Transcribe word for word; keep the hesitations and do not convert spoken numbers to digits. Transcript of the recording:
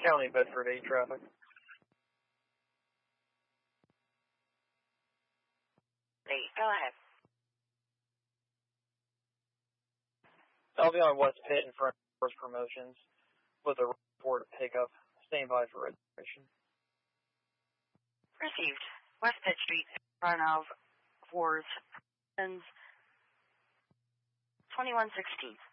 County Bedford eight traffic. eight, go ahead. I'll be on West Pitt in front of Force Promotions with a report to pick up. Stand by for registration. Received. West Pitt Street in front of Force Promotions, twenty-one sixteen.